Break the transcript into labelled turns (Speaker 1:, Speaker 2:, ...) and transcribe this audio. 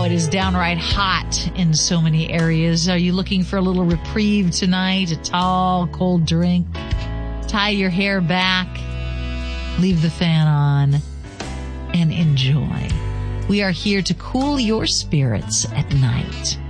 Speaker 1: it is downright hot in so many areas. Are you looking for a little reprieve tonight? A tall, cold drink? Tie your hair back, leave the fan on, and enjoy. We are here to cool your spirits at night.